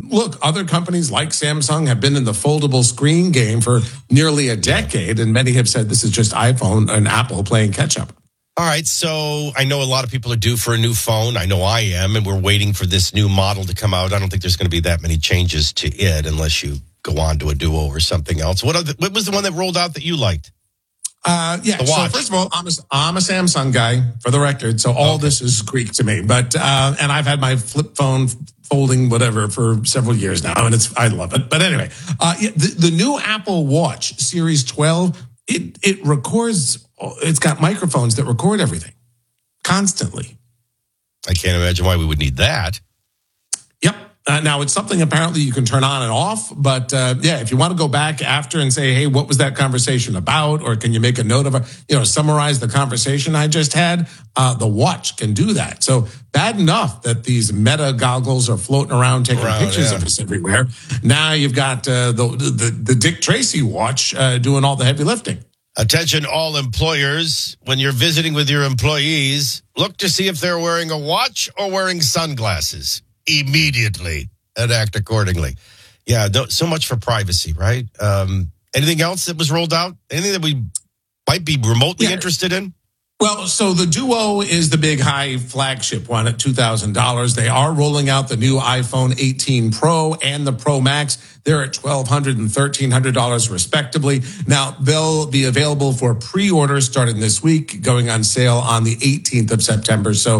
look, other companies like Samsung have been in the foldable screen game for nearly a decade, and many have said this is just iPhone and Apple playing catch up. All right, so I know a lot of people are due for a new phone. I know I am, and we're waiting for this new model to come out. I don't think there's going to be that many changes to it unless you go on to a Duo or something else. What was the one that rolled out that you liked? So first of all, I'm a Samsung guy, for the record, so all this is Greek to me. But and I've had my flip phone folding whatever for several years now, and I love it. But anyway, the new Apple Watch Series 12, it records. It's got microphones that record everything constantly. I can't imagine why we would need that. Yep. Now, it's something apparently you can turn on and off. But if you want to go back after and say, hey, what was that conversation about? Or can you make a note of summarize the conversation I just had? The watch can do that. So bad enough that these Meta goggles are floating around taking pictures of us everywhere. Now you've got the Dick Tracy watch doing all the heavy lifting. Attention all employers, when you're visiting with your employees, look to see if they're wearing a watch or wearing sunglasses immediately and act accordingly. Yeah, so much for privacy, right? Anything else that was rolled out? Anything that we might be remotely interested in? Well, so the Duo is the big high flagship one at $2,000. They are rolling out the new iPhone 18 Pro and the Pro Max. They're at $1,200 and $1,300 respectively. Now, they'll be available for pre-order starting this week, going on sale on the 18th of September. So,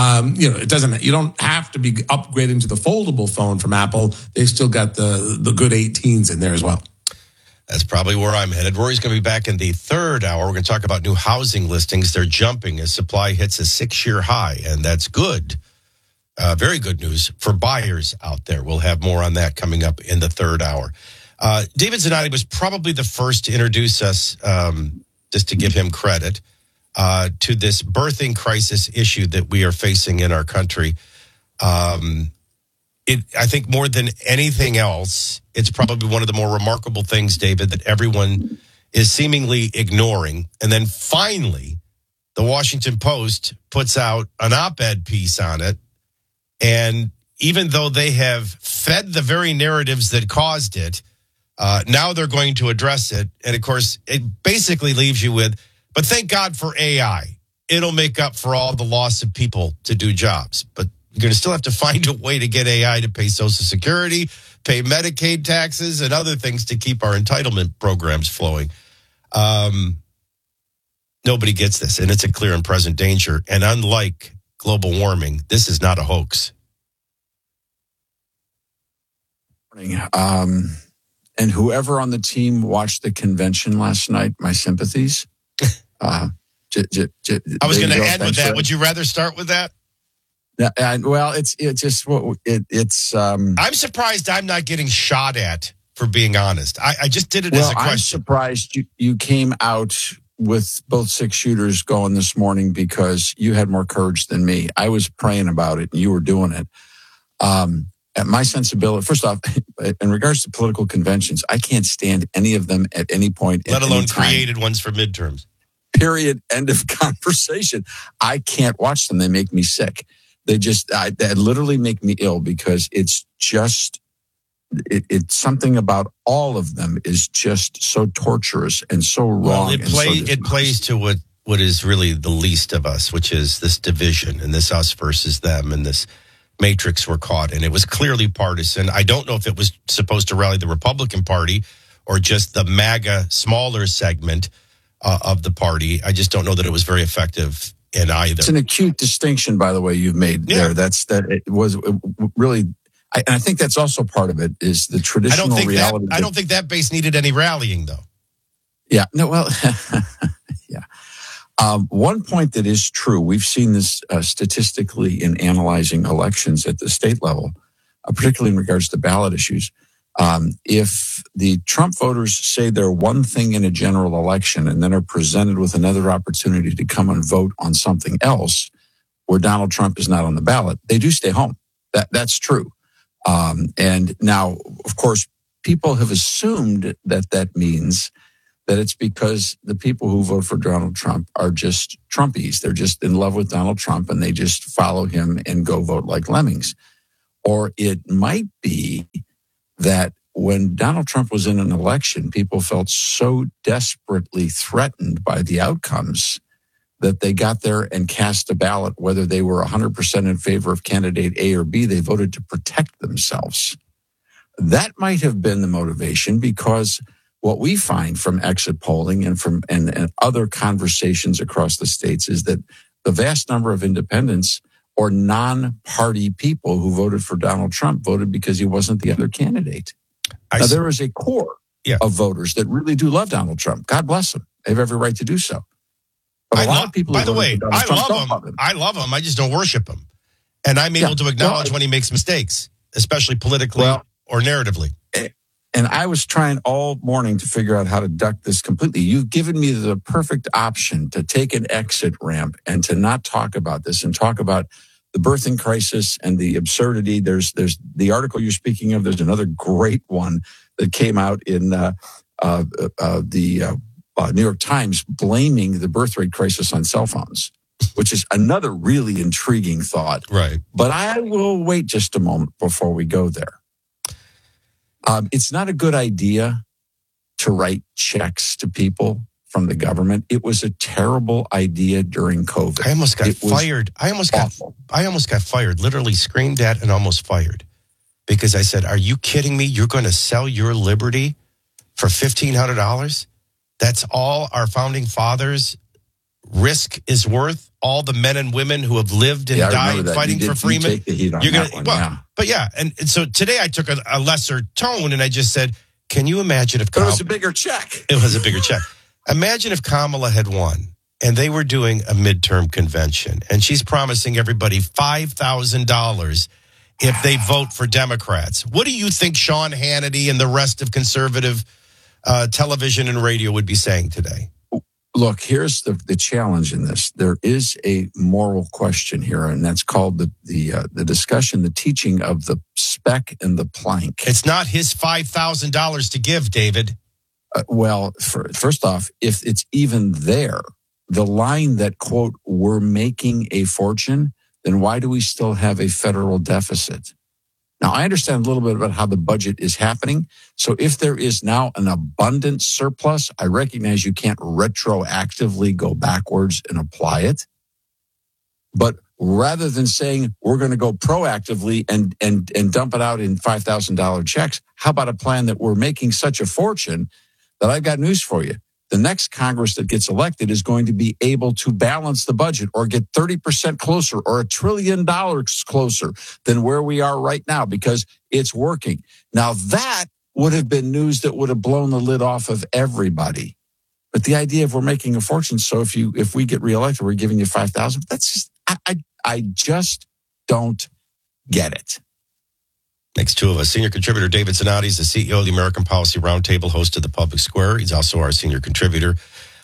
you don't have to be upgrading to the foldable phone from Apple. They've still got the good 18s in there as well. That's probably where I'm headed. Rory's going to be back in the third hour. We're going to talk about new housing listings. They're jumping as supply hits a 6-year high, and that's good. Very good news for buyers out there. We'll have more on that coming up in the third hour. David Zanotti was probably the first to introduce us, just to give him credit, to this birthing crisis issue that we are facing in our country. I think more than anything else, it's probably one of the more remarkable things, David, that everyone is seemingly ignoring. And then finally, the Washington Post puts out an op-ed piece on it. And even though they have fed the very narratives that caused it, now they're going to address it. And, of course, it basically leaves you with, but thank God for AI. It'll make up for all the loss of people to do jobs. But you're going to still have to find a way to get AI to pay Social Security, pay Medicaid taxes, and other things to keep our entitlement programs flowing. Nobody gets this, and it's a clear and present danger. And unlike global warming, this is not a hoax. And whoever on the team watched the convention last night, my sympathies. I was going to end with that. Would you rather start with that? Well, it's I'm surprised I'm not getting shot at, for being honest. I just did it as a question. I'm surprised you came out with both 6 shooters going this morning because you had more courage than me. I was praying about it and you were doing it. At my sensibility, first off, in regards to political conventions, I can't stand any of them at any point. Let alone created ones for midterms. Period. End of conversation. I can't watch them. They make me sick. They literally make me ill because it's just, it's something about all of them is just so torturous and so wrong. Well, it plays to what is really the least of us, which is this division and this us versus them and this matrix we're caught in. It was clearly partisan. I don't know if it was supposed to rally the Republican Party or just the MAGA smaller segment of the party. I just don't know that it was very effective in either. It's an acute distinction, by the way, you've made there. It was really, I think that's also part of it is the traditional reality. I don't think that base needed any rallying, though. Yeah, no, well, yeah. One point that is true, we've seen this statistically in analyzing elections at the state level, particularly in regards to ballot issues. If the Trump voters say they're one thing in a general election and then are presented with another opportunity to come and vote on something else where Donald Trump is not on the ballot, they do stay home. That's true. And now, of course, people have assumed that means that it's because the people who vote for Donald Trump are just Trumpies. They're just in love with Donald Trump and they just follow him and go vote like lemmings. Or it might be that when Donald Trump was in an election, people felt so desperately threatened by the outcomes that they got there and cast a ballot, whether they were 100% in favor of candidate A or B, they voted to protect themselves. That might have been the motivation, because what we find from exit polling and from and other conversations across the states is that the vast number of independents or non-party people who voted for Donald Trump voted because he wasn't the other candidate. Now, there is a core of voters that really do love Donald Trump. God bless them. They have every right to do so. But a lot of people, by the way, I love him. I love him. I just don't worship him. And I'm able to acknowledge when he makes mistakes, especially politically or narratively. And I was trying all morning to figure out how to duck this completely. You've given me the perfect option to take an exit ramp and to not talk about this and talk about the birthing crisis and the absurdity. There's the article you're speaking of. There's another great one that came out in the New York Times blaming the birth rate crisis on cell phones, which is another really intriguing thought. Right. But I will wait just a moment before we go there. It's not a good idea to write checks to people from the government. It was a terrible idea during COVID. I almost got fired. I almost got fired, literally screamed at and almost fired, because I said, "Are you kidding me? You're going to sell your liberty for $1,500? That's all our founding fathers' risk is worth. All the men and women who have lived and died fighting for freedom. But and so today I took a lesser tone and I just said, can you imagine if it was a bigger check? It was a bigger check. Imagine if Kamala had won and they were doing a midterm convention and she's promising everybody $5,000 if they vote for Democrats. What do you think Sean Hannity and the rest of conservative television and radio would be saying today? Look, here's the challenge in this. There is a moral question here, and that's called the discussion, the teaching of the speck and the plank. It's not his $5,000 to give, David. First off, if it's even there, the line that, quote, we're making a fortune, then why do we still have a federal deficit? Now, I understand a little bit about how the budget is happening. So if there is now an abundant surplus, I recognize you can't retroactively go backwards and apply it. But rather than saying we're going to go proactively and dump it out in $5,000 checks, how about a plan that we're making such a fortune that I've got news for you. The next Congress that gets elected is going to be able to balance the budget or get 30% closer or $1 trillion closer than where we are right now because it's working. Now, that would have been news that would have blown the lid off of everybody. But the idea of we're making a fortune, so if we get reelected, we're giving you $5,000. That's just I just don't get it. Next two of us, senior contributor David Zanotti is the CEO of the American Policy Roundtable, host of the Public Square. He's also our senior contributor.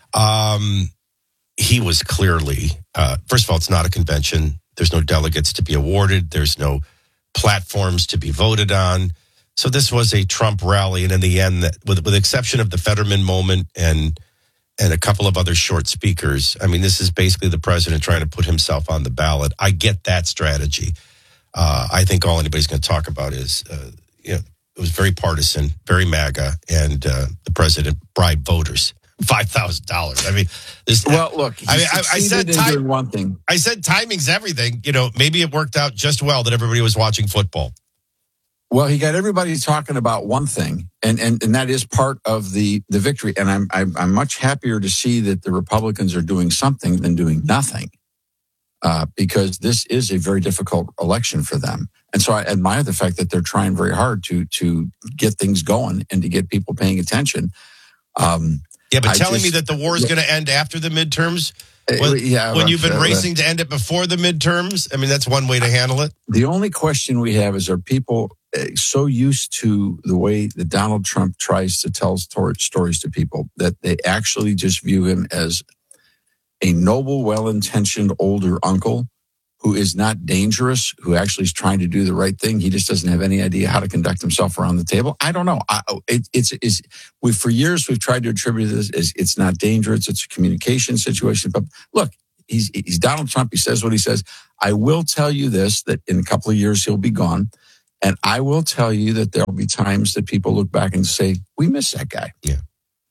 He was clearly, first of all, it's not a convention. There's no delegates to be awarded. There's no platforms to be voted on. So this was a Trump rally. And in the end, with the exception of the Fetterman moment and a couple of other short speakers, I mean, this is basically the president trying to put himself on the ballot. I get that strategy. I think all anybody's going to talk about is, it was very partisan, very MAGA, and the president bribed voters $5,000. I mean, look, I said doing one thing. I said timing's everything. Maybe it worked out just well that everybody was watching football. Well, he got everybody talking about one thing, and that is part of the victory. And I'm much happier to see that the Republicans are doing something than doing nothing. Because this is a very difficult election for them. And so I admire the fact that they're trying very hard to get things going and to get people paying attention. But telling me that the war is going to end after the midterms, when you've been racing to end it before the midterms, I mean, that's one way to handle it. The only question we have is, are people so used to the way that Donald Trump tries to tell stories to people that they actually just view him as a noble, well-intentioned older uncle who is not dangerous, who actually is trying to do the right thing. He just doesn't have any idea how to conduct himself around the table. I don't know. For years, we've tried to attribute this as it's not dangerous. It's a communication situation. But look, he's Donald Trump. He says what he says. I will tell you this, that in a couple of years, he'll be gone. And I will tell you that there will be times that people look back and say, we miss that guy. Yeah.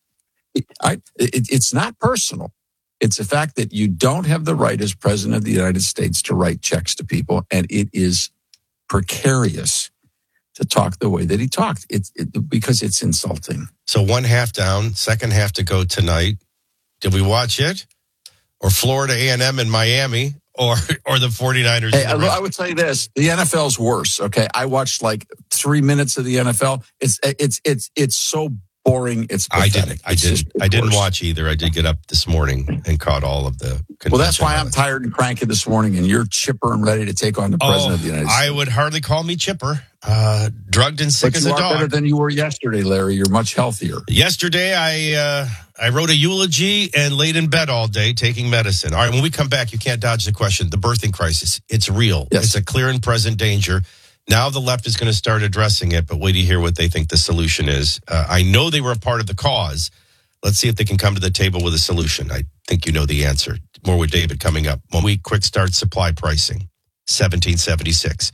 It's not personal. It's the fact that you don't have the right as president of the United States to write checks to people. And it is precarious to talk the way that he talked because it's insulting. So 1 half down, second half to go tonight. Did we watch it? Or Florida A&M in Miami? Or the 49ers? Hey, I would tell you this: the NFL's worse. Okay, I watched like 3 minutes of the NFL. It's so boring. It's pathetic. I didn't watch either. I did get up this morning and caught all of the. Well, that's why I'm tired and cranky this morning, and you're chipper and ready to take on the president of the United States. I would hardly call me chipper. Drugged and sick as a dog. You are better than you were yesterday, Larry. You're much healthier. Yesterday, I wrote a eulogy and laid in bed all day taking medicine. All right, when we come back, you can't dodge the question. The birthing crisis, it's real. Yes. It's a clear and present danger. Now the left is going to start addressing it, but wait to hear what they think the solution is. I know they were a part of the cause. Let's see if they can come to the table with a solution. I think you know the answer. More with David coming up. 1 week quick start supply pricing, $17.76.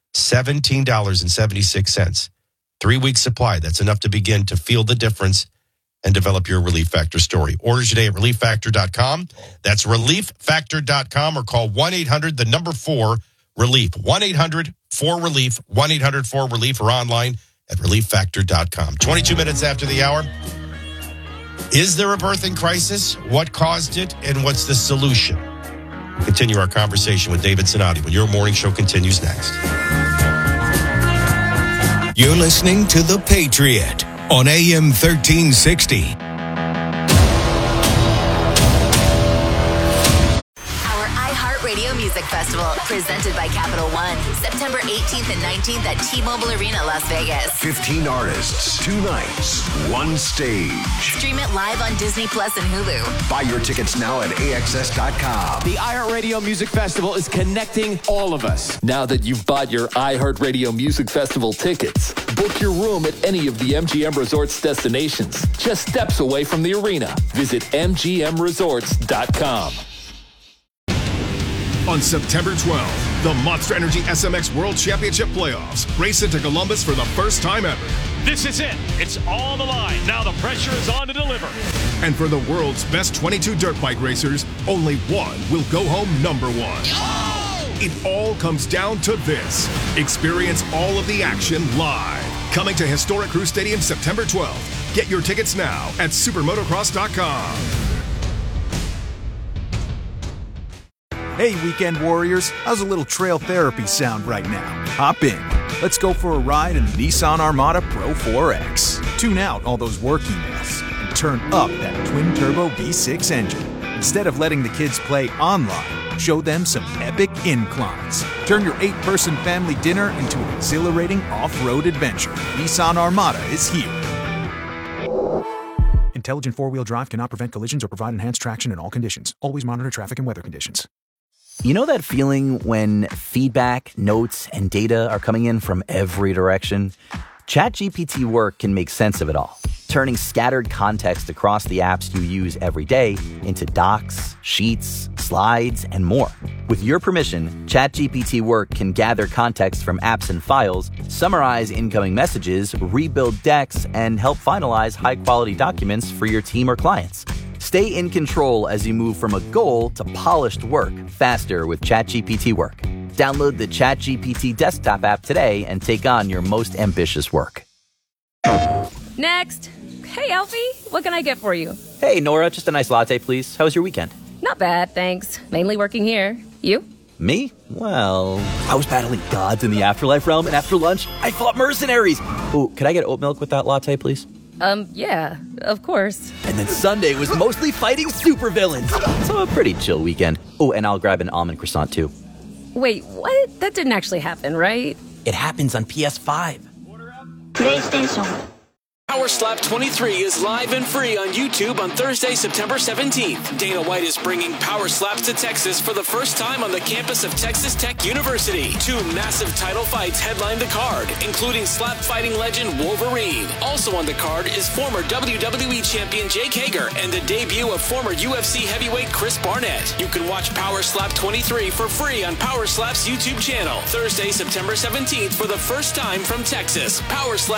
$17.76. 3 week supply. That's enough to begin to feel the difference and develop your Relief Factor story. Order today at relieffactor.com. That's relieffactor.com or call 1-800-4-RELIEF. 1-800-4-RELIEF. 1-800-4-RELIEF or online at relieffactor.com. 22 minutes after the hour. Is there a birthing crisis? What caused it? And what's the solution? We'll continue our conversation with David Sinati when your morning show continues next. You're listening to The Patriot on AM 1360. iHeartRadio Music Festival, presented by Capital One, September 18th and 19th at T-Mobile Arena, Las Vegas. 15 artists, 2 nights, 1 stage. Stream it live on Disney Plus and Hulu. Buy your tickets now at AXS.com. The iHeartRadio Music Festival is connecting all of us. Now that you've bought your iHeartRadio Music Festival tickets, book your room at any of the MGM Resorts destinations, just steps away from the arena. Visit MGMResorts.com. On September 12th, the Monster Energy SMX World Championship Playoffs race into Columbus for the first time ever. This is it. It's all on the line. Now the pressure is on to deliver. And for the world's best 22 dirt bike racers, only one will go home number 1. Oh! It all comes down to this. Experience all of the action live. Coming to Historic Crew Stadium September 12th. Get your tickets now at supermotocross.com. Hey, weekend warriors, how's a little trail therapy sound right now? Hop in. Let's go for a ride in the Nissan Armada Pro 4X. Tune out all those work emails and turn up that twin-turbo V6 engine. Instead of letting the kids play online, show them some epic inclines. Turn your 8-person family dinner into an exhilarating off-road adventure. Nissan Armada is here. Intelligent four-wheel drive cannot prevent collisions or provide enhanced traction in all conditions. Always monitor traffic and weather conditions. You know that feeling when feedback, notes, and data are coming in from every direction? ChatGPT Work can make sense of it all, turning scattered context across the apps you use every day into docs, sheets, slides, and more. With your permission, ChatGPT Work can gather context from apps and files, summarize incoming messages, rebuild decks, and help finalize high-quality documents for your team or clients. Stay in control as you move from a goal to polished work faster with ChatGPT Work. Download the ChatGPT desktop app today and take on your most ambitious work. Next. Hey, Alfie, what can I get for you? Hey, Nora, just a nice latte, please. How was your weekend? Not bad, thanks. Mainly working here. You? Me? Well, I was battling gods in the afterlife realm, and after lunch, I fought mercenaries. Ooh, could I get oat milk with that latte, please? Yeah, of course. And then Sunday was mostly fighting supervillains. So a pretty chill weekend. Oh, and I'll grab an almond croissant, too. Wait, what? That didn't actually happen, right? It happens on PS5. PlayStation. Power Slap 23 is live and free on YouTube on Thursday, September 17th. Dana White is bringing Power Slaps to Texas for the first time on the campus of Texas Tech University. 2 massive title fights headline the card, including slap fighting legend Wolverine. Also on the card is former WWE champion Jake Hager and the debut of former UFC heavyweight Chris Barnett. You can watch Power Slap 23 for free on Power Slap's YouTube channel. Thursday, September 17th for the first time from Texas. Power Slap